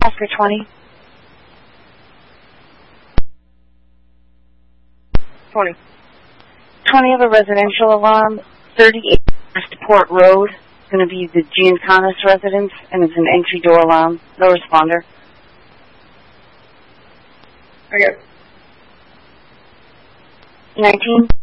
Oscar 20. 20. 20 of a residential alarm, 38 Westport Road. It's going to be the Giancanis residence, and it's an entry door alarm. No responder. I got 19.